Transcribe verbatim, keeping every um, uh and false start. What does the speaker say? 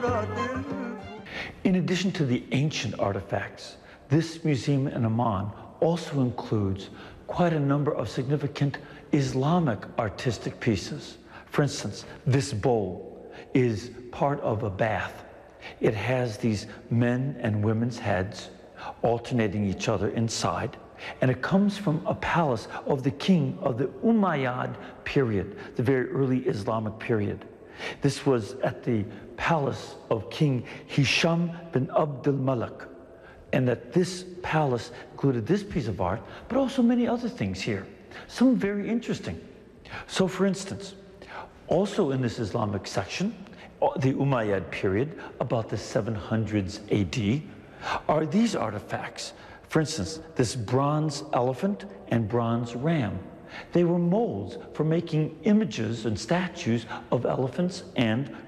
In addition to the ancient artifacts, this museum in Amman also includes quite a number of significant Islamic artistic pieces. For instance, this bowl is part of a bath. It has these men and women's heads alternating each other inside, and it comes from a palace of the king of the Umayyad period, the very early Islamic period. This was at the palace of King Hisham bin Abdul Malik, and that this palace included this piece of art, but also many other things here, some very interesting. So for instance, also in this Islamic section, the Umayyad period, about the seven hundreds A D, are these artifacts. For instance, this bronze elephant and bronze ram. They were molds for making images and statues of elephants and